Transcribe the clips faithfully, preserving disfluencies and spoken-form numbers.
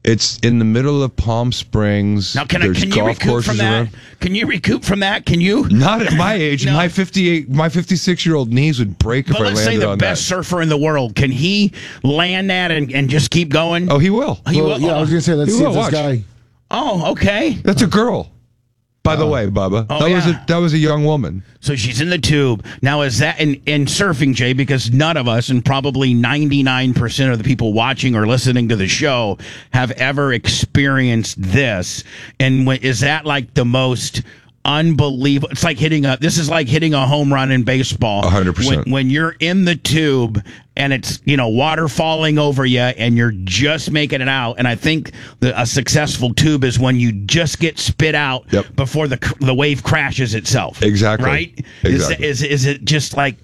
It's in the middle of Palm Springs. Now, can I? Can you recoup from that? Around. Can you recoup from that? Can you? Not at my age. no. My fifty-eight, my fifty-six-year-old knees would break but if I landed on that. Let's say the best surfer in the world. Can he land that and, and just keep going? Oh, he will. He well, will. Yeah, I was gonna say, let's he see will. if this Watch. guy. Oh, okay. That's a girl. By the way, Bubba, oh, that yeah. was a that was a young woman. So she's in the tube. Now, is that in, in surfing, Jay? Because none of us, and probably ninety-nine percent of the people watching or listening to the show, have ever experienced this. And when, is that like the most unbelievable? It's like hitting a. This is like hitting a home run in baseball. A hundred percent. When when you're in the tube and it's, you know, water falling over you and you're just making it out. And I think the, a successful tube is when you just get spit out Yep. before the the wave crashes itself. Exactly. Right? Exactly. Is, is is it just like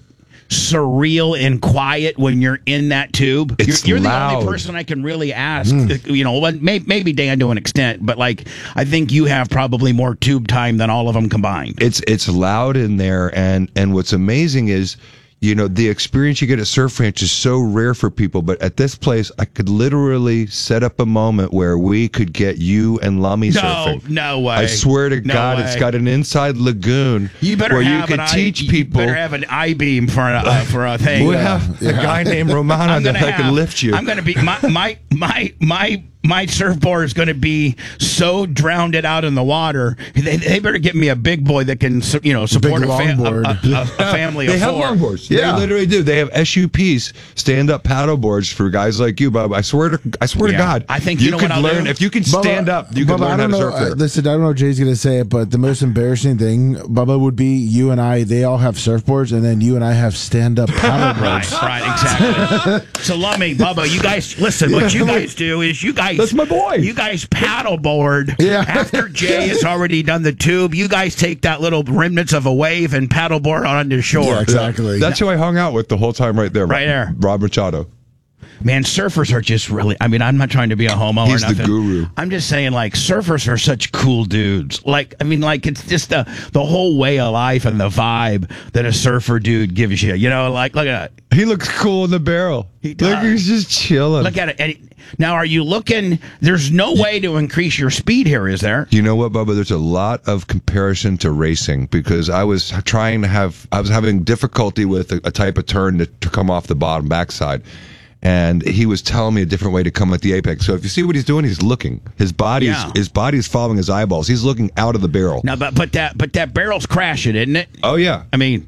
surreal and quiet when you're in that tube? It's you're you're loud. the only person I can really ask. Mm. You know, maybe, maybe Dan to an extent, but like I think you have probably more tube time than all of them combined. It's it's loud in there, and and what's amazing is, you know, the experience you get at Surf Ranch is so rare for people. But at this place, I could literally set up a moment where we could get you and Lummy No, surfing. no way. I swear to No God, way. it's got an inside lagoon You better where you have can an teach I, people. You better have an I beam for a uh, for a thing. We have a guy named Romano I'm that gonna can have- lift you. I'm going to be my my my my. My surfboard is going to be so drowned it out in the water. They, they better get me a big boy that can, you know, support a, fam- a, a, a, a family They of have four. longboards. Yeah. They literally do. They have S U Ps, stand-up paddle boards for guys like you, Bob. I swear to, I swear Yeah. to God, I think you know could what I'll learn do? if you can Bubba, stand up. You can Bubba, learn I how don't to know, surf uh, there. listen, I don't know if Jay's going to say it, but the most embarrassing thing, Bubba, would be you and I, they all have surfboards, and then you and I have stand-up paddle boards. Right, right, exactly. So, Lummy, Bubba, you guys, listen, what you guys do is you guys... That's my boy. You guys paddleboard. Yeah. After Jay has already done the tube, you guys take that little remnants of a wave and paddleboard onto shore. Yeah, exactly. That's who I hung out with the whole time right there. Right there. Rob Machado. Man, surfers are just really, I mean, I'm not trying to be a homo He's or the nothing. guru. I'm just saying, like, surfers are such cool dudes. Like, I mean, like, it's just the, the whole way of life and the vibe that a surfer dude gives you. You know, like, look at that. He looks cool in the barrel. He Look, does. he's just chilling. Look at it. And it- now, are you looking, there's no way to increase your speed here, is there? You know what, Bubba? There's a lot of comparison to racing because I was trying to have, I was having difficulty with a, a type of turn to, to come off the bottom backside. And he was telling me a different way to come at the apex. So if you see what he's doing, he's looking. His body's Yeah. his body's following his eyeballs. He's looking out of the barrel. Now, but, but that but that barrel's crashing, isn't it? Oh yeah. I mean,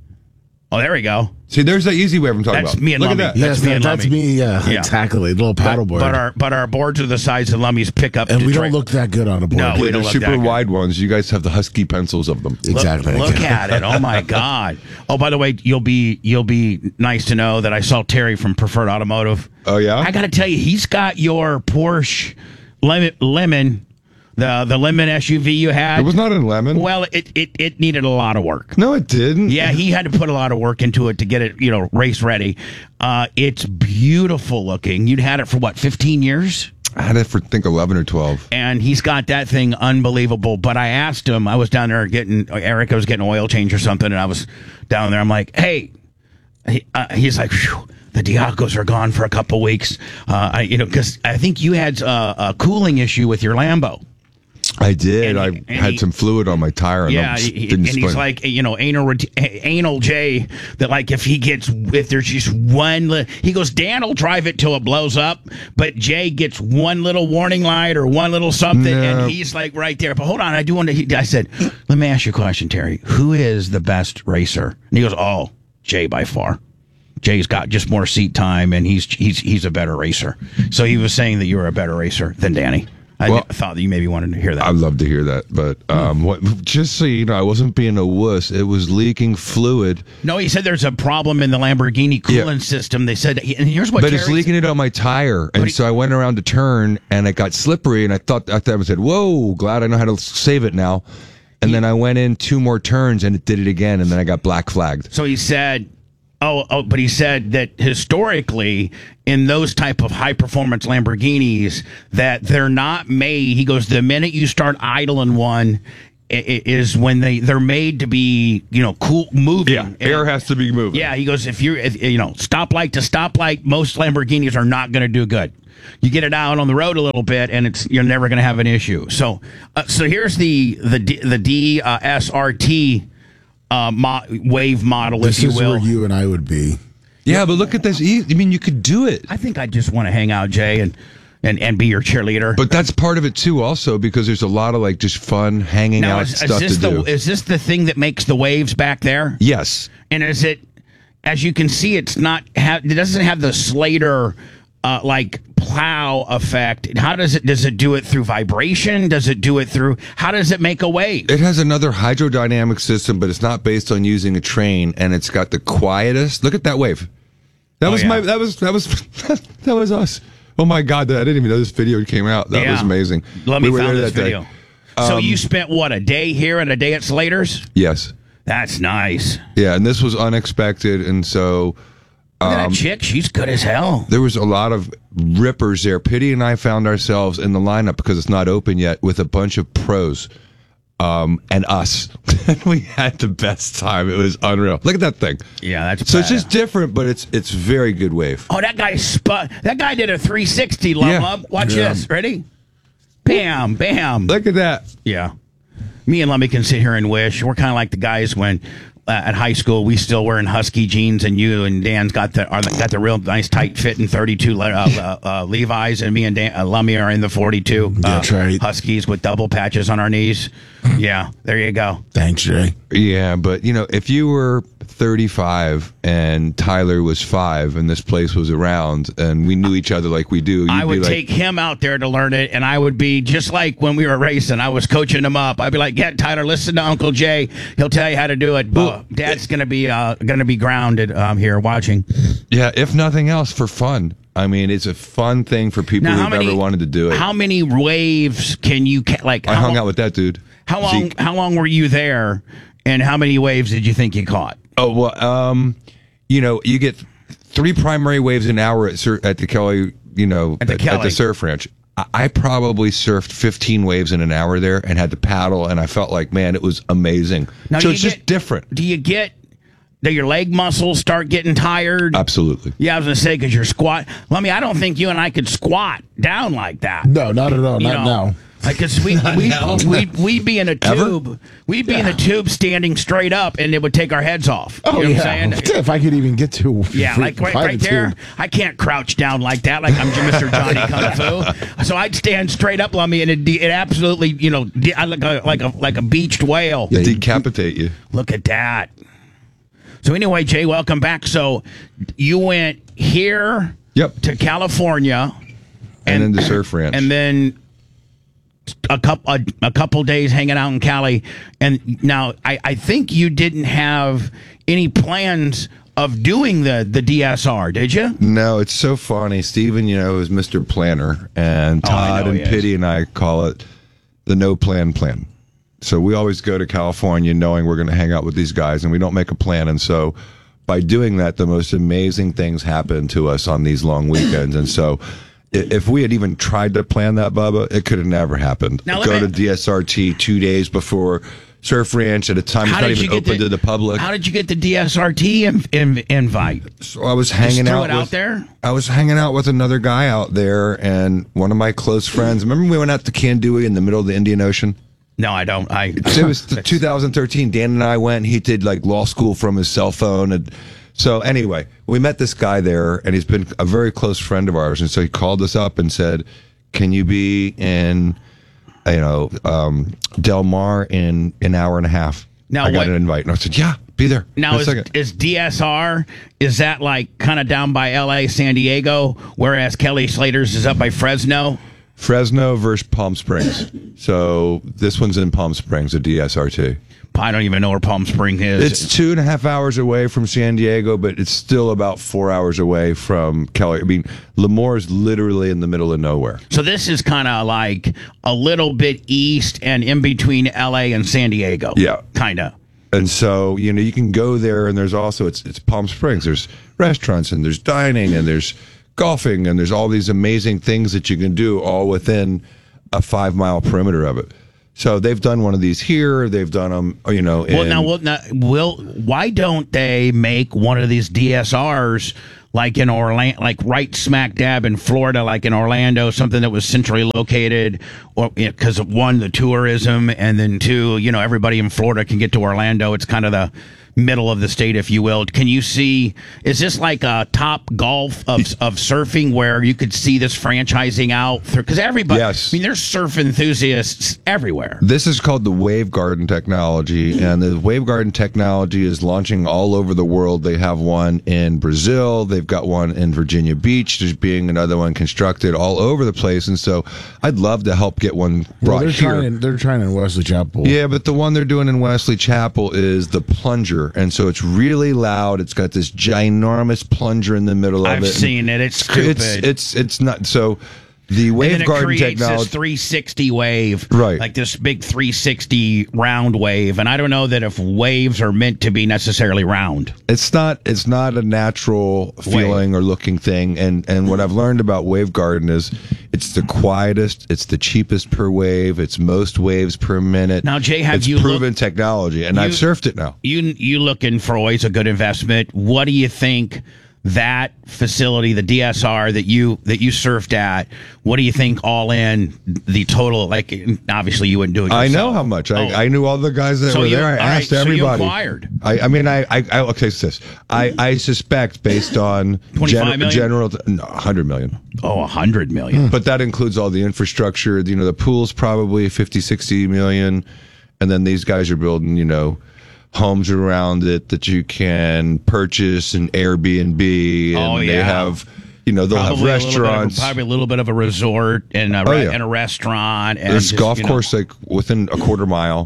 oh, there we go. See, there's that easy wave I'm talking That's about. me and Look Lummy. at that. Yes, That's me that, and that's Lummy. me, yeah, Yeah. exactly. Little But, paddleboard. but our but our boards are the size of Lummy's pickup. and we Detroit. don't look that good on a board. No, we They're don't look super that good. wide ones. You guys have the husky pencils of them. Exactly. Look, look at it. Oh my God. Oh, by the way, you'll be you'll be nice to know that I saw Terry from Preferred Automotive. Oh yeah. I got to tell you, he's got your Porsche lemon, lemon the the lemon S U V you had. It was not in lemon. Well, it, it it needed a lot of work. No, it didn't. Yeah, he had to put a lot of work into it to get it, you know, race ready. Uh, it's beautiful looking. You'd had it for what, fifteen years? I had it for I think eleven or twelve. And he's got that thing unbelievable. But I asked him, I was down there getting, Erica was getting oil change or something, and I was down there. I'm like, hey, he, uh, he's like, phew, the Diagos are gone for a couple weeks. Uh, I, you know, because I think you had uh, a cooling issue with your Lambo. I did. And I he- and had he- some fluid on my tire. And Yeah, I he- didn't and he's split. like, you know, anal ret- anal J. That like if he gets if there's just one, li- he goes, Dan will drive it till it blows up, but Jay gets one little warning light or one little something, No. and he's like right there. But hold on, I do want to. he- I said, let me ask you a question, Terry. Who is the best racer? And he goes, oh, Jay by far. Jay's got just more seat time, and he's he's he's a better racer. So he was saying that you were a better racer than Danny. I Well, thought that you maybe wanted to hear that. I'd love to hear that, but um, what, just so you know, I wasn't being a wuss. It was leaking fluid, No, he said there's a problem in the Lamborghini cooling system. They said, and here's what. but it's Terry- leaking it on my tire, and he- so I went around to turn, and it got slippery, and I thought I thought I said, "Whoa, glad I know how to save it now." And then I went in two more turns, and it did it again, and then I got black flagged. So he said, oh, oh, but he said that historically in those type of high performance Lamborghinis that they're not made. He goes, the minute you start idling one i- i- is when they they're made to be, you know, cool moving. Yeah, air has to be moving. Yeah, he goes, if you're, if, you know, stoplight to stoplight, most Lamborghinis are not going to do good. You get it out on the road a little bit, and it's you're never going to have an issue. So, uh, so here's the the D, the D S R T uh, mo- wave model, This if you is will. where you and I would be. Yeah, but look at this. I mean, you could do it. I think I just want to hang out, Jay, and, and, and be your cheerleader. But that's part of it too, also because there's a lot of like just fun hanging now, out is, stuff is this to the do. is this the thing that makes the waves back there? Yes. And is it, as you can see, it's not. Ha- it doesn't have the Slater uh, like plow effect. How does it? Does it do it through vibration? Does it do it through? How does it make a wave? It has another hydrodynamic system, but it's not based on using a train, and it's got the quietest. Look at that wave. That Oh, was yeah. my. That was that was that was us. Oh my God! I didn't even know this video came out. That Yeah. was amazing. Let me We were find there this that day. video. so Um, you spent what, a day here and a day at Slater's? Yes. That's nice. Yeah, and this was unexpected, and so Look at Um, that chick. She's good as hell. there was a lot of rippers there. Pity and I found ourselves in the lineup because it's not open yet with a bunch of pros um, and us. We had the best time. It was unreal. Look at that thing. Yeah, that's So it's bad. just different, but it's it's very good wave. Oh, that guy spun. That guy did a three sixty. Love, Yeah. love. Watch Yeah. this. Ready? Bam, bam. Look at that. Yeah. Me and Lummy can sit here and wish. We're kind of like the guys when uh, at high school we still wearing husky jeans, and you and Dan's got the are the, got the real nice tight fitting thirty-two le- uh, uh, uh, Levi's, and me and Dan, uh, Lummy are in the forty-two uh, That's right. Huskies with double patches on our knees. Yeah, there you go. Thanks, Jay. Yeah, but you know, if you were thirty-five and Tyler was five and this place was around and we knew each other like we do, you'd I would be like, take him out there to learn it, and I would be just like when we were racing. I was coaching him up. I'd be like, "Yeah, Tyler, listen to Uncle Jay. He'll tell you how to do it." But Dad's gonna be uh, gonna be grounded um, here watching. yeah, if nothing else, for fun. I mean, it's a fun thing for people Now, how who've many ever wanted to do it. How many waves can you ca- like? I how hung lo- out with that dude. How long? Zeke. How long were you there? And how many waves did you think you caught? Oh well, um, you know, you get three primary waves an hour at sur- at the Kelly, you know, At the Kelly. surf ranch. I, I probably surfed fifteen waves in an hour there and had to paddle, and I felt like, man, it was amazing. Now, so you it's just get- different. Do you get? Do your leg muscles start getting tired? Absolutely. Yeah, I was gonna say because you're squat. Well, I mean, I don't think you and I could squat down like that. No, not at all. You Not know, now. Like, cause we we we we'd be in a Ever? tube. We'd be in a tube standing straight up, and it would take our heads off. Oh, you know yeah. what I'm saying? If I could even get to. Yeah, like right, by right the there. tube. I can't crouch down like that, like I'm Mister Johnny Kung Fu. So I'd stand straight up on me, and it, it absolutely, you know, de- I look like a like a beached whale. It decapitate you. Look at that. So anyway, Jay, welcome back. So you went here Yep. to California, And, then the surf ranch. and then a couple a, a couple days hanging out in Cali. And now I, I think you didn't have any plans of doing the the D S R, did you? No, it's so funny. Steven, you know, is Mister Planner, and Oh, I Todd know and he is. Pitty and I call it the no plan plan. So we always go to California knowing we're going to hang out with these guys, and we don't make a plan. And so by doing that, the most amazing things happen to us on these long weekends. And so i- if we had even tried to plan that, Bubba, it could have never happened. Now, let go me- to D S R T two days before Surf Ranch at a time it's not even open to the public. How did you get the D S R T in, in, invite? So I was hanging Just threw out it out with, there? I was hanging out with another guy out there, and one of my close friends. Remember we went out to Kandui in the middle of the Indian Ocean? No, I don't. I It was two thousand thirteen. Dan and I went. He did like law school from his cell phone, and so anyway, we met this guy there, and he's been a very close friend of ours. And so he called us up and said, "Can you be in, you know, um, Del Mar in an hour and a half?" Now, I got what- an invite, and I said, "Yeah, be there." Now in a is, second." is D S R, is that like kind of down by L A, San Diego, whereas Kelly Slater's is up by Fresno? Fresno versus Palm Springs. So this one's in Palm Springs, a D S R T. I don't even know where Palm Springs is. It's two and a half hours away from San Diego, but it's still about four hours away from Kelly. I mean, Lemoore is literally in the middle of nowhere. so this is kind of like a little bit east and in between L A and San Diego. Yeah. Kind of. And so, you know, you can go there, and there's also, it's, it's Palm Springs. There's restaurants, and there's dining, and there's golfing, and there's all these amazing things that you can do all within a five mile perimeter of it. So they've done one of these here. They've done them, you know. Well, in- now, well, now, will why don't they make one of these D S Rs like in Orlando, like right smack dab in Florida, like in Orlando, something that was centrally located, or because you know, one, the tourism, and then two, you know, everybody in Florida can get to Orlando. It's kind of the middle of the state, if you will. Can you see, is this like a Top Golf of of surfing where you could see this franchising out? Because everybody, Yes. I mean, there's surf enthusiasts everywhere. This is called the Wave Garden technology, and the Wave Garden technology is launching all over the world. They have one in Brazil. They've got one in Virginia Beach. There's being another one constructed all over the place, and so I'd love to help get one Well, brought they're here. trying. They're trying in Wesley Chapel. Yeah, but the one they're doing in Wesley Chapel is the plunger, and so it's really loud. It's got this ginormous plunger in the middle of I've it. seen it. It's stupid. It's it's it's not so. The and Wave then it Garden creates technology. this three sixty wave, Right. like this big three sixty round wave. And I don't know that if waves are meant to be necessarily round. It's not. It's not a natural feeling or looking thing. And and what I've learned about Wave Garden is, it's the quietest. It's the cheapest per wave. It's most waves per minute. Now, Jay, have it's you proven looked- technology, and you- I've surfed it now. You you looking for always a good investment. What do you think that facility, the D S R that you that you surfed at, what do you think all in the total? Like, obviously you wouldn't do it I yourself. know how much. I, Oh. I knew all the guys that So were you- there. I all right, asked so you everybody. acquired. I, I mean, I, I, I okay. So this, I, I suspect based on twenty-five million? general, no, one hundred million. Oh, a hundred million. But that includes all the infrastructure. You know, the pool's probably fifty, sixty million. And then these guys are building, you know, homes around it that you can purchase and Airbnb. And Oh, they yeah. have, you know, they'll Probably have a little bit of- restaurants. probably a little bit of a resort and a, Oh, re- yeah. and a restaurant. And There's just, golf you know, course like within a quarter mile.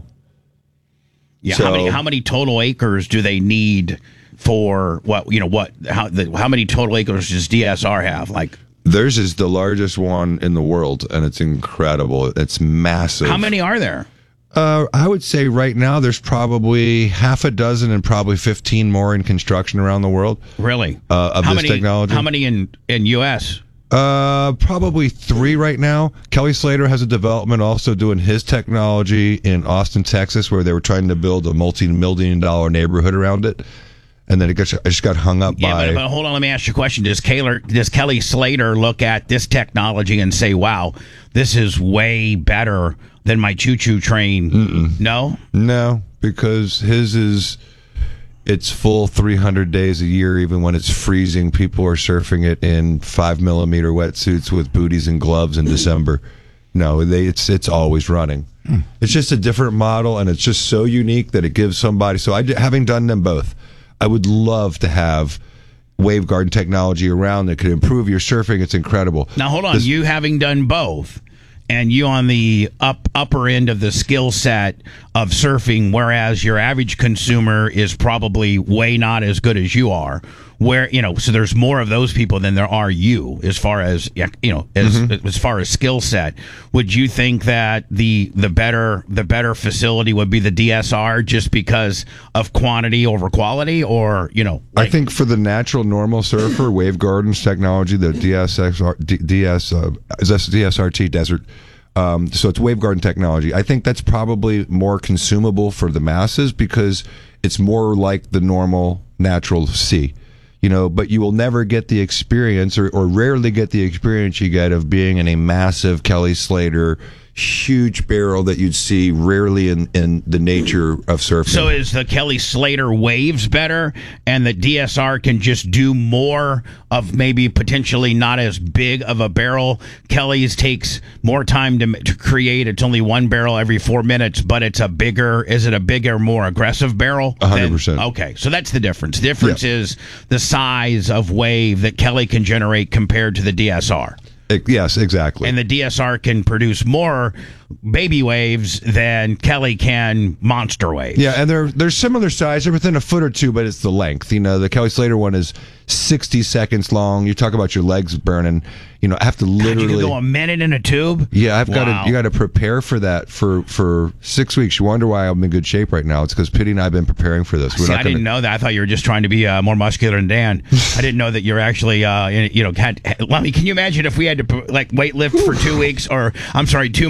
Yeah, So- how many how many total acres do they need for what you know what how the, how many total acres does D S R have? Like Theirs is the largest one in the world, and it's incredible. It's massive. how many are there? Uh, I would say right now there's probably half a dozen and probably fifteen more in construction around the world. Really? Uh, of how this many, technology? How many in in U S? Uh, probably three right now. Kelly Slater has a development also doing his technology in Austin, Texas, where they were trying to build a multi-million dollar neighborhood around it. And then it, got, it just got hung up Yeah, by. but, but hold on. Let me ask you a question. Does Kaler, does Kelly Slater look at this technology and say, "Wow, this is way better than my choo-choo train"? Mm-mm. No. No, because his is it's full three hundred days a year, even when it's freezing. People are surfing it in five millimeter wetsuits with booties and gloves in December. No, they it's it's always running. It's just a different model, and it's just so unique that it gives somebody. So I d- having done them both, I would love to have Wave Garden technology around that could improve your surfing. It's incredible. Now hold on. This- You having done both, and you on the up upper end of the skill set of surfing, whereas your average consumer is probably way not as good as you are. Where you know, so there's more of those people than there are you, as far as you know, as Mm-hmm. as far as skill set. Would you think that the the better the better facility would be the D S R just because of quantity over quality, or you know? I like- think for the natural normal surfer, Wave Gardens technology, the D S X R, D, DS uh, is this D S R T Desert. Um, so it's Wave Garden technology. I think that's probably more consumable for the masses because it's more like the normal natural sea. You know, but you will never get the experience, or, or rarely get the experience you get of being in a massive Kelly Slater, huge barrel that you'd see rarely in, in the nature of surfing. So is the Kelly Slater waves better, and the D S R can just do more of maybe potentially not as big of a barrel? Kelly's takes more time to, to create. It's only one barrel every four minutes, but it's a bigger. Is it a bigger, more aggressive barrel? A hundred than- percent. Okay, so that's the difference. The difference Yeah. is the size of wave that Kelly can generate compared to the D S R. It- yes, exactly. And the D S R can produce more baby waves than Kelly can monster waves. Yeah, and they're they're similar size. They're within a foot or two, but it's the length. You know, the Kelly Slater one is sixty seconds long. You talk about your legs burning. You know, I have to God, literally. you can go a minute in a tube. yeah, I've got Wow. to. You got to prepare for that for for six weeks. You wonder why I'm in good shape right now. It's because Pitty and I have been preparing for this. We're See, not I gonna, didn't know that. I thought you were just trying to be uh, more muscular than Dan. I didn't know that you're actually, uh, in- you know, had. Well, I mean, can you imagine if we had to like weight lift for two weeks, or I'm sorry, two months before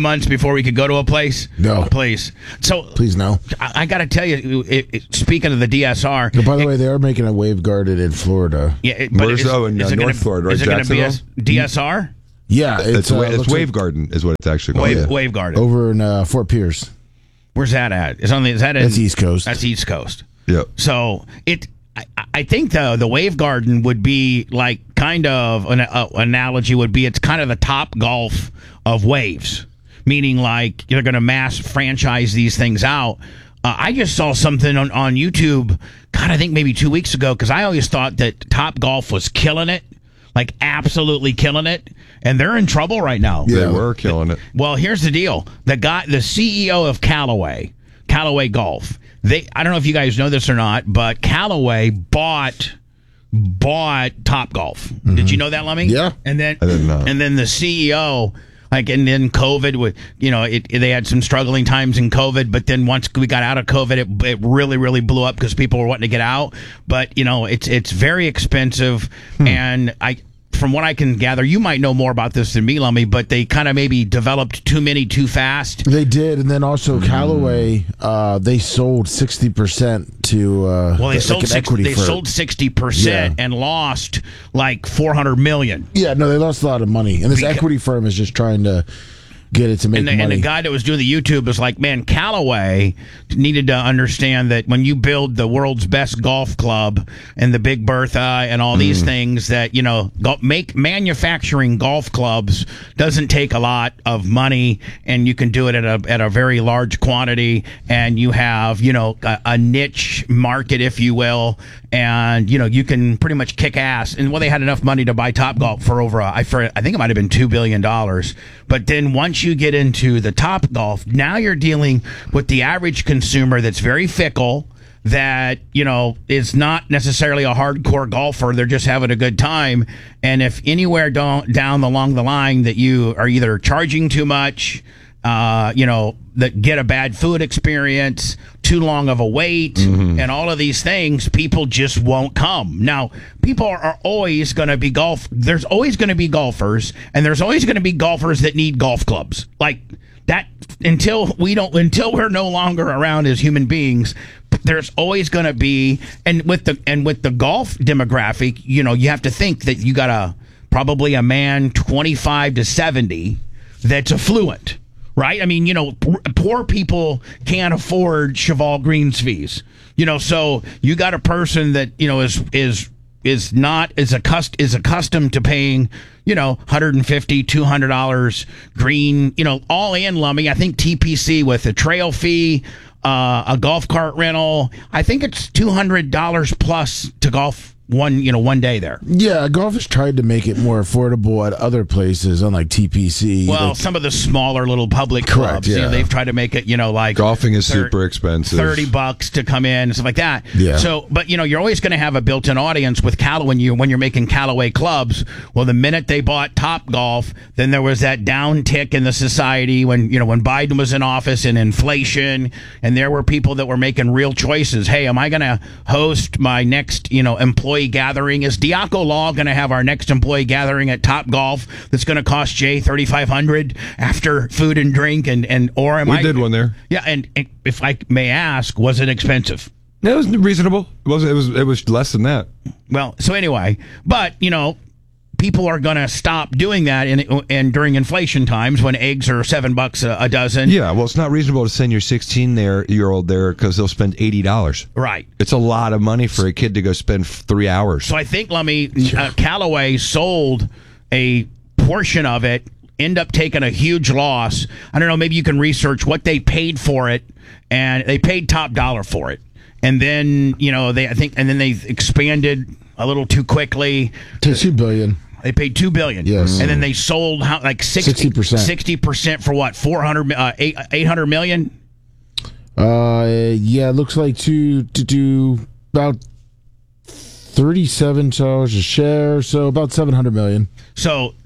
before we could go to a place? No. Please. So Please no. I, I got to tell you, it, it, speaking of the D S R. But by the it, way, they are making a wave garden in Florida. Yeah, it, but Where's is, oh, in is uh, it North gonna, Florida, right? Is it going to be a Jacksonville? D S R? Yeah, it's, It's, uh, wa- it's looks Wave like Garden is what it's actually called. Wave, Yeah. Wave Garden. over in uh, Fort Pierce. Where's that at? Is on the is that in, That's East Coast. That's East Coast. Yep. So it, I, I think the the Wave Garden would be like kind of an uh, analogy would be it's kind of the Top Golf of waves, meaning like you're going to mass franchise these things out. Uh, I just saw something on, on YouTube. God, I think maybe two weeks ago because I always thought that Top Golf was killing it, like absolutely killing it, and they're in trouble right now. They Yeah. were killing it. Well, here's the deal: the guy, the C E O of Callaway, Callaway Golf. They, I don't know if you guys know this or not, but Callaway bought bought Top Golf. Did you know that, Lummy? Yeah. And then I didn't know. and then the C E O, like, and then COVID, with you know, it, they had some struggling times in COVID, but then once we got out of COVID, it, it really, really blew up because people were wanting to get out. But you know, it's it's very expensive, and I. From what I can gather, you might know more about this than me, Lummy, but they kind of maybe developed too many too fast. They did, and then also Callaway, uh, they sold sixty percent to uh, Well, they like sold an six, equity they firm. sold sixty percent Yeah. and lost like four hundred million. Yeah, no, they lost a lot of money, and this Beca- equity firm is just trying to get it to make And the, and money. the guy that was doing the YouTube was like, man, Callaway needed to understand that when you build the world's best golf club and the Big Bertha and all these things that, you know, go, make manufacturing golf clubs doesn't take a lot of money, and you can do it at a, at a very large quantity, and you have, you know, a, a niche market, if you will, and, you know, you can pretty much kick ass. And well, they had enough money to buy Topgolf for over, a, I, for, I think it might have been two billion dollars. But then once you get into the Topgolf, now you're dealing with the average consumer that's very fickle, that, you know, is not necessarily a hardcore golfer. They're just having a good time. And if anywhere down, down along the line that you are either charging too much, uh, you know, that get a bad food experience, too long of a wait, mm-hmm. and all of these things, people just won't come. Now, people are, are always going to be golf. There's always going to be golfers, and there's always going to be golfers that need golf clubs. Like that, until we don't, until we're no longer around as human beings, there's always going to be, and with the and with the golf demographic, you know, you have to think that you got a probably a man twenty-five to seventy that's affluent. Right? I mean, you know, p- poor people can't afford Cheval Greens fees. You know, so you got a person that, you know, is is is not is accust- is accustomed to paying, you know, one hundred fifty dollars, two hundred dollars green, you know, all in, Lummy. I think T P C with a trail fee, uh, a golf cart rental, I think it's two hundred dollars plus to golf one, you know, one day there. Yeah, golf has tried to make it more affordable at other places, unlike T P C. Well, like, some of the smaller little public Correct, clubs, you know, yeah. they've tried to make it, you know, like Golfing is thir- super expensive. thirty bucks to come in and stuff like that. Yeah. So, but you know, you're always going to have a built-in audience with Callaway when you when you're making Callaway clubs. Well, the minute they bought Top Golf, then there was that downtick in the society when, you know, when Biden was in office and inflation, and there were people that were making real choices. Hey, am I going to host my next, you know, employee gathering? Is Diaco Law going to have our next employee gathering at Top Golf that's going to cost Jay thirty-five hundred dollars after food and drink, and and or am We I did one there. Yeah, and, and if I may ask, was it expensive? It was reasonable. It was. It was. It was less than that. Well, so anyway, but you know, people are going to stop doing that, in, and during inflation times when eggs are seven bucks a, a dozen. Yeah. Well, it's not reasonable to send your sixteen there year old there because they'll spend eighty dollars. Right. It's a lot of money for a kid to go spend f- three hours. So I think, Lummy, uh, Callaway sold a portion of it, end up taking a huge loss. I don't know, maybe you can research what they paid for it, and they paid top dollar for it. And then, you know, they I think and then they expanded a little too quickly. to two billion. They paid two billion Yes. dollars. And then they sold how, like sixty sixty percent. sixty percent for what? four hundred uh, eight, eight hundred million? Uh, yeah, it looks like to to do about thirty-seven dollars a share, so about seven hundred million. So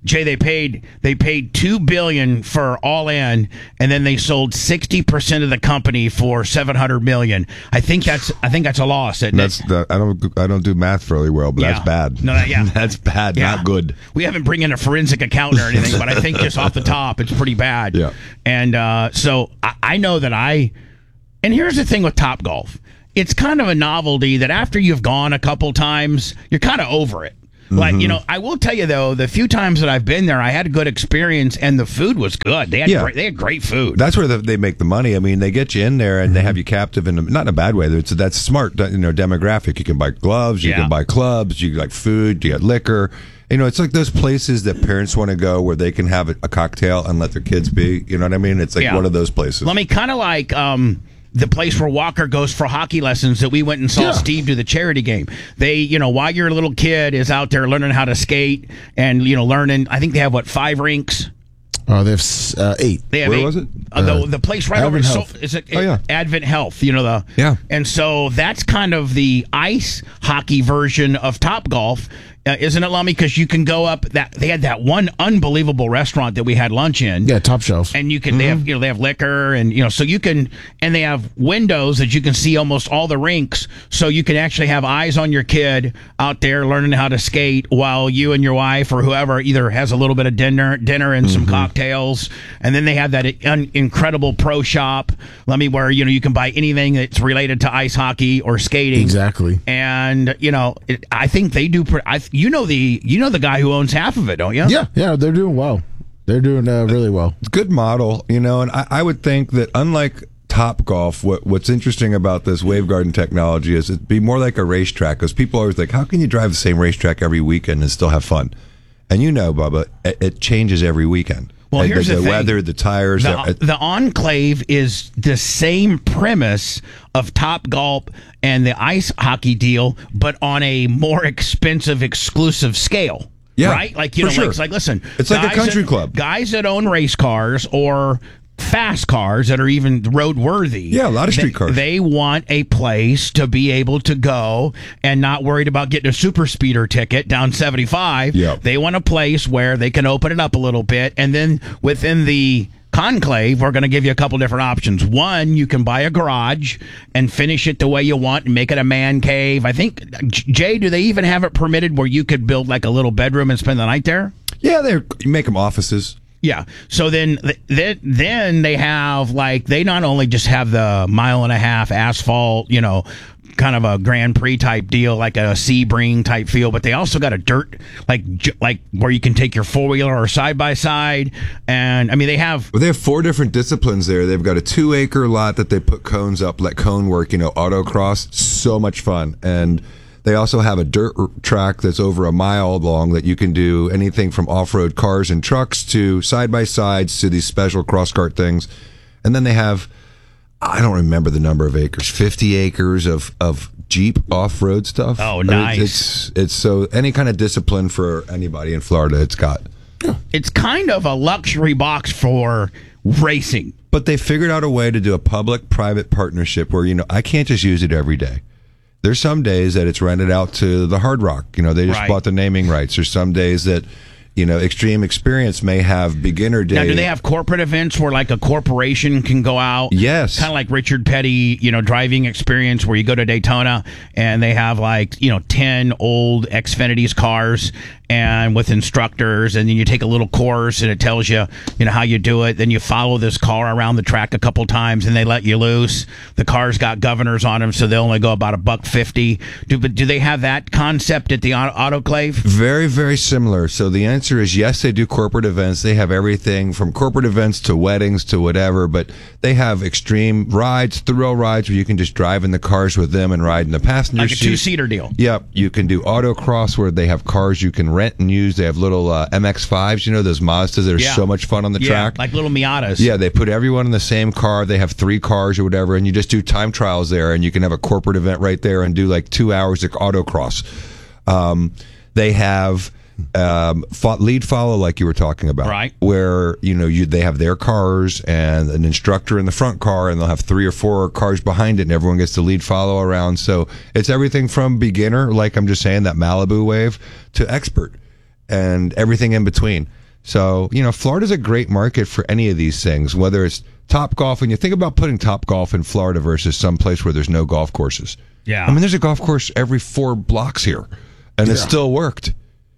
Jay, they paid they paid two billion dollars for All In, and then they sold sixty percent of the company for seven hundred million dollars. I think that's I think that's a loss. Isn't That's it? the, I don't I don't do math really well, but Yeah. that's bad. No, that- yeah. That's bad, Yeah. not good. We haven't bring in a forensic accountant or anything, but I think just off the top, it's pretty bad. Yeah. And uh, so I, I know that I. And here's the thing with Topgolf, it's kind of a novelty that after you've gone a couple times, you're kind of over it. Like, you know, I will tell you though, the few times that I've been there, I had a good experience, and the food was good. They had Yeah. great, they had great food. That's where the, they make the money. I mean, they get you in there and they have you captive in a, not in a bad way. It's that's smart, you know, demographic. You can buy gloves, you Yeah. can buy clubs, you like food, you got liquor. You know, it's like those places that parents want to go where they can have a, a cocktail and let their kids be. You know what I mean? It's like Yeah. one of those places. Let me kind of like um, the place where Walker goes for hockey lessons that we went and saw Yeah. Steve do the charity game. They, you know, while your little kid is out there learning how to skate and, you know, learning, I think they have, what, five rinks? Oh, they have s- uh, eight. They have Where eight. was it? Uh, the, the place right over Advent so, Health. is it, Oh, yeah. Advent Health, you know the Yeah. And so that's kind of the ice hockey version of Topgolf, uh, isn't it, Lummy? Because you can go up that they had that one unbelievable restaurant that we had lunch in. Yeah, top shelf. And you can they have you know they have liquor and you know so you can and they have windows that you can see almost all the rinks, so you can actually have eyes on your kid out there learning how to skate while you and your wife or whoever either has a little bit of dinner dinner and some cocktails. And then they have that un- incredible pro shop, let me where you know you can buy anything that's related to ice hockey or skating. Exactly. And you know it, I think they do. Pre- I, you know the you know the guy who owns half of it, don't you? Yeah, yeah, they're doing well. They're doing uh, really well. Good model, you know, and I, I would think that unlike Topgolf, what what's interesting about this Wave Garden technology is it'd be more like a racetrack, because people always think, how can you drive the same racetrack every weekend and still have fun? And you know, Bubba, it, it changes every weekend. Well, Uh, here's the, the thing. weather, the tires. The, uh, the Enclave is the same premise of Topgolf and the ice hockey deal, but on a more expensive, exclusive scale. Yeah, right? Like you for know, sure. like, it's like listen, It's like a guys country that- club. Guys that own race cars or fast cars that are even roadworthy. Yeah, a lot of street they, cars. They want a place to be able to go and not worried about getting a super speeder ticket down seventy-five. Yep. They want a place where they can open it up a little bit, and then within the Conclave, we're going to give you a couple different options. One, you can buy a garage and finish it the way you want and make it a man cave. I think, Jay, do they even have it permitted where you could build like a little bedroom and spend the night there? yeah, they you make them offices. Yeah. So then, then, then they have like they not only just have the mile and a half asphalt, you know, kind of a Grand Prix type deal, like a Sebring type feel, but they also got a dirt like j- like where you can take your four wheeler or side by side, and I mean they have. Well, they have four different disciplines there. They've got a two acre lot that they put cones up, let cone work, you know, autocross. So much fun. And they also have a dirt r- track that's over a mile long that you can do anything from off-road cars and trucks to side-by-sides to these special cross-kart things. And then they have, I don't remember the number of acres, fifty acres of, of Jeep off-road stuff. Oh, I mean, nice. It's, it's so any kind of discipline for anybody in Florida, it's got. It's kind of a luxury box for racing. But they figured out a way to do a public-private partnership where, you know, I can't just use it every day. There's some days that it's rented out to the Hard Rock. You know, they just Right. bought the naming rights. There's some days that, you know, Extreme Experience may have beginner day. Now, do they have corporate events where like a corporation can go out? Yes. Kind of like Richard Petty, you know, driving experience where you go to Daytona and they have like, you know, ten old Xfinity's cars and with instructors, and then you take a little course and it tells you, you know, how you do it. Then you follow this car around the track a couple times and they let you loose. The car's got governors on them, so they only go about a buck fifty. Do, but do they have that concept at the auto- autoclave? Very, very similar. So the answer is yes, they do corporate events. They have everything from corporate events to weddings to whatever, but they have extreme rides, thrill rides where you can just drive in the cars with them and ride in the passenger Like a seat. two-seater deal. Yep. You can do autocross where they have cars you can rent and use. They have little uh, M X fives, you know, those Mazdas that are Yeah. so much fun on the Yeah, track. like little Miatas. Yeah, they put everyone in the same car. They have three cars or whatever, and you just do time trials there, and you can have a corporate event right there and do like two hours of autocross. Um, they have um, fo- lead follow, like you were talking about, Right. where you know you they have their cars and an instructor in the front car, and they'll have three or four cars behind it, and everyone gets to lead follow around. So it's everything from beginner, like I'm just saying, that Malibu wave, to expert. and everything in between. So, you know, Florida's a great market for any of these things, whether it's Top Golf. When you think about putting Top Golf in Florida versus someplace where there's no golf courses. Yeah. I mean, there's a golf course every four blocks here, and yeah. it still worked.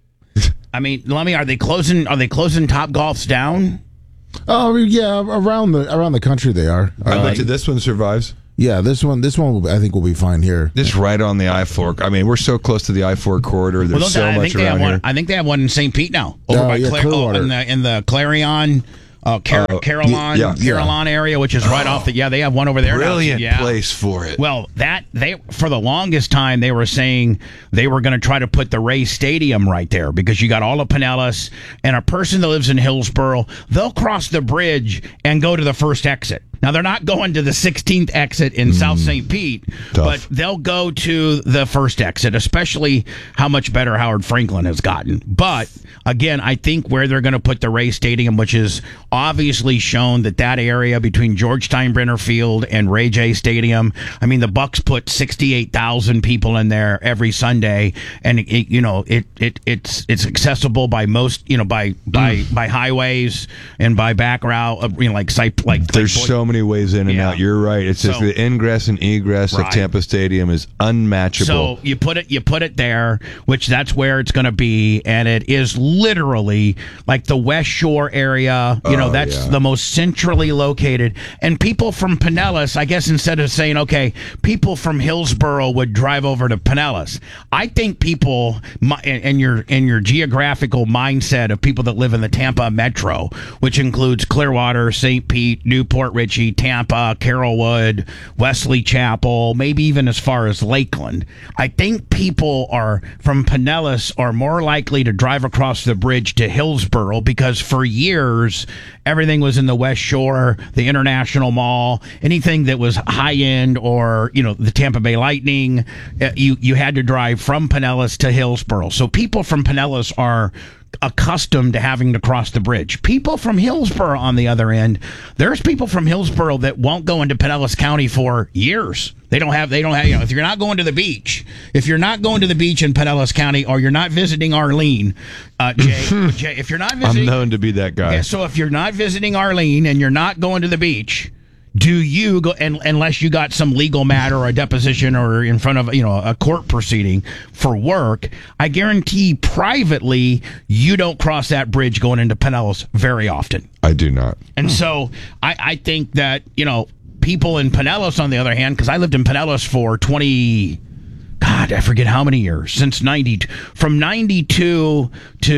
I mean, let me, are they closing, are they closing Top Golfs down? Oh, yeah, around the around the country they are. I Uh, bet you this one survives. yeah, this one this one will, I think will be fine here. This right on the I four. I mean, we're so close to the I four corridor. There's Well, so I much think they have around one. here. I think they have one in Saint Pete now, over Oh, by yeah, Cla- Clearwater. oh, in the in the Clarion, uh, Car- Oh, Carillon, yeah, yeah. Carillon area, which is right off the. Yeah, they have one over there. now. Brilliant Yeah. place for it. Well, that they for the longest time they were saying they were going to try to put the Rays Stadium right there because you got all of Pinellas, and a person that lives in Hillsboro, they'll cross the bridge and go to the first exit. Now they're not going to the sixteenth exit in South Saint Pete, Tough. but they'll go to the first exit, especially how much better Howard Franklin has gotten. But again, I think where they're going to put the Rays Stadium, which is obviously shown that that area between George Steinbrenner Field and Ray J Stadium, I mean, the Bucks put sixty-eight thousand people in there every Sunday, and it, it, you know, it, it it's it's accessible by most, you know, by by Mm. by highways and by back route, uh, you know, like site like There's like, so many ways in and Yeah. out. You're right. It's just So- the ingress and egress Right. of Tampa Stadium is unmatchable. So you put it, you put it there, which that's where it's going to be, and it is literally like the West Shore area. You know, Oh, that's yeah. the most centrally located. And people from Pinellas, I guess, instead of saying, okay, people from Hillsboro would drive over to Pinellas. I think people, my- and and your in your geographical mindset of people that live in the Tampa metro, which includes Clearwater, Saint Pete, Newport Richey, Tampa, Carrollwood, Wesley Chapel, maybe even as far as Lakeland. I think people are from Pinellas are more likely to drive across the bridge to Hillsboro because for years everything was in the West Shore, the International Mall, anything that was high end or, you know, the Tampa Bay Lightning, uh, you you had to drive from Pinellas to Hillsboro. So people from Pinellas are accustomed to having to cross the bridge. People from Hillsboro, on the other end, there's people from Hillsboro that won't go into Pinellas County for years. They don't have, they don't have, you know, if you're not going to the beach, if you're not going to the beach in Pinellas County or you're not visiting Arlene, uh, Jay, Jay, if you're not I'm visiting, known to be that guy. yeah, so if you're not visiting Arlene and you're not going to the beach, do you go, and, unless you got some legal matter or a deposition or in front of, you know, a court proceeding for work, I guarantee privately you don't cross that bridge going into Pinellas very often. I do not. And so I, I think that, you know, people in Pinellas, on the other hand, because I lived in Pinellas for twenty, God, I forget how many years, since ninety, from ninety-two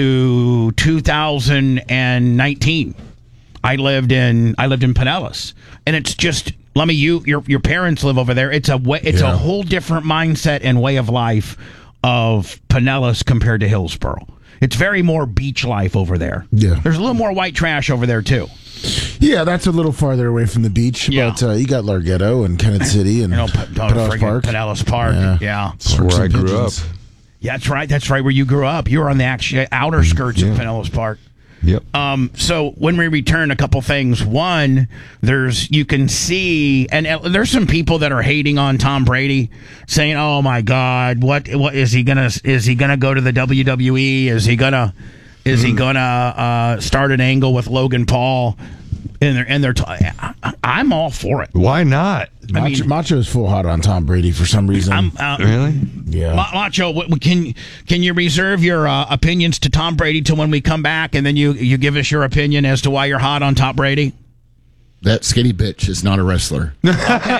to two thousand nineteen. I lived in I lived in Pinellas, and it's just let me you your your parents live over there. It's a way, it's Yeah. a whole different mindset and way of life of Pinellas compared to Hillsboro. It's very more beach life over there. Yeah. There's a little more white trash over there too. Yeah, that's a little farther away from the beach, Yeah. but uh, you got Larghetto and Kennett City and You know, P- don't Pinellas forget Park. Pinellas Park. Yeah. Yeah. That's where Parks I and grew up. Pigeons. Yeah, that's right. That's right where you grew up. You were on the actual outer skirts of Pinellas Park. Yep. Um, so when we return, a couple things. One, there's you can see, and uh, there's some people that are hating on Tom Brady, saying, "Oh my God, what what is he gonna is he gonna go to the W W E? Is he gonna is he gonna uh, start an angle with Logan Paul?" And they're and they're t- I, I'm all for it. Why not? I Macho, mean- Macho is full hot on Tom Brady for some reason. I'm uh, Really? yeah. Ma- Macho, what, what- can can you reserve your uh, opinions to Tom Brady till when we come back, and then you you give us your opinion as to why you're hot on Tom Brady? That skinny bitch is not a wrestler. All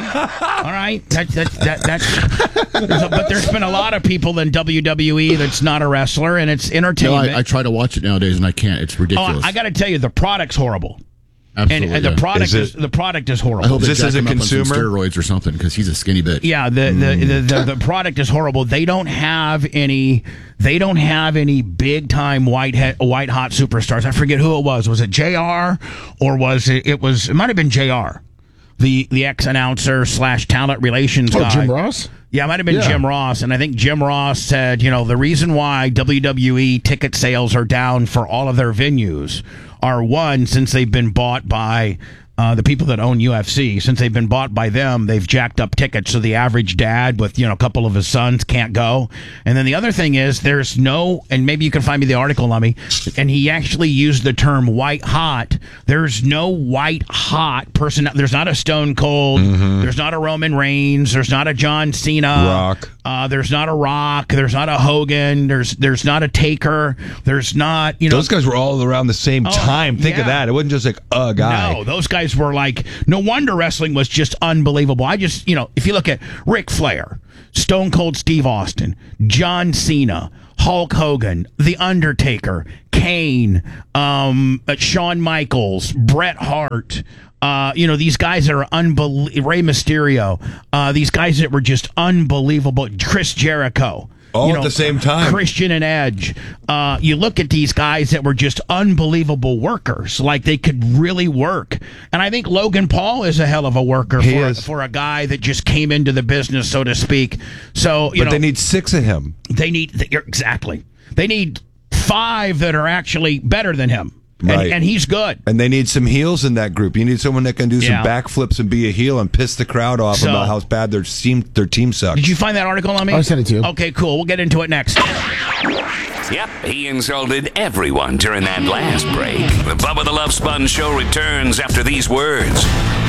right, that, that, that, that's. There's a, but there's been a lot of people in W W E that's not a wrestler, and it's No, entertainment. I, I try to watch it nowadays and I can't. It's oh, ridiculous. I got to tell you, the product's horrible, Absolutely. and, and the yeah. product Is is, it- the product is I hope horrible. they Is this jack as a him up on some consumer? steroids or something because he's a skinny bitch. Yeah, the the, the, the the product is horrible. They don't have any. They don't have any big time white he, white hot superstars. I forget who it was. Was it J R or was it? It was. It might have been J R, the the ex announcer slash talent relations Oh, guy. Jim Ross? Yeah, it might have been Yeah. Jim Ross. And I think Jim Ross said, you know, the reason why W W E ticket sales are down for all of their venues are one, since they've been bought by Uh, the people that own U F C, since they've been bought by them, they've jacked up tickets so the average dad with, you know, a couple of his sons can't go. And then the other thing is there's no, and maybe you can find me the article, Lummy, and he actually used the term white hot. There's no white hot person. There's not a Stone Cold. Mm-hmm. There's not a Roman Reigns. There's not a John Cena. Rock. Uh, there's not a Rock. There's not a Hogan. There's there's not a Taker. There's not, you know. Those guys were all around the same Oh, time. Think yeah. of that. It wasn't just like a guy. No, those guys were like, no wonder wrestling was just unbelievable. I just, you know, if you look at Ric Flair, Stone Cold Steve Austin, John Cena, Hulk Hogan, The Undertaker, Kane, um, uh, Shawn Michaels, Bret Hart, uh, you know, these guys that are unbelievable, Rey Mysterio, uh, these guys that were just unbelievable, Chris Jericho. All you at know, the same time. Christian and Edge. Uh, you look at these guys that were just unbelievable workers. Like they could really work. And I think Logan Paul is a hell of a worker He for, is. for a guy that just came into the business, so to speak. So, you But know, they need six of him. they need, exactly. They need five that are actually better than him. And, Right. and he's good. And they need some heels in that group. You need someone that can do some Yeah. backflips and be a heel and piss the crowd off So- about how bad their team their team sucks. Did you find that article on me? I'll send it to you. Okay, cool. We'll get into it next. Yep, he insulted everyone during that last break. The Bubba the Love Sponge Show returns after these words.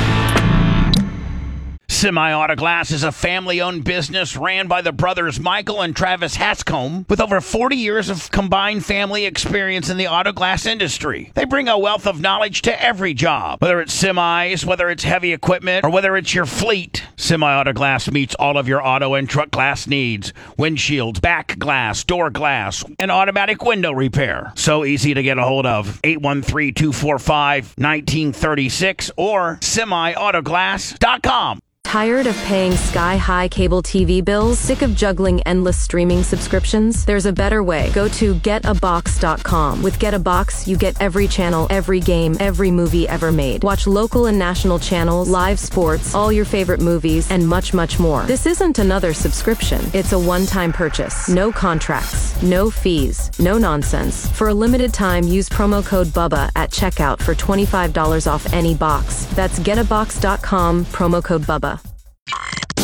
Semi-Auto Glass is a family-owned business ran by the brothers Michael and Travis Hatscombe with over forty years of combined family experience in the auto glass industry. They bring a wealth of knowledge to every job, whether it's semis, whether it's heavy equipment, or whether it's your fleet. Semi-Auto Glass meets all of your auto and truck glass needs. Windshields, back glass, door glass, and automatic window repair. So easy to get a hold of. eight one three, two four five, one nine three six or semi auto glass dot com. Tired of paying sky-high cable T V bills? Sick of juggling endless streaming subscriptions? There's a better way. Go to get a box dot com. With Get a Box, you get every channel, every game, every movie ever made. Watch local and national channels, live sports, all your favorite movies, and much, much more. This isn't another subscription. It's a one-time purchase. No contracts, no fees, no nonsense. For a limited time, use promo code BUBBA at checkout for twenty-five dollars off any box. That's get a box dot com, promo code BUBBA.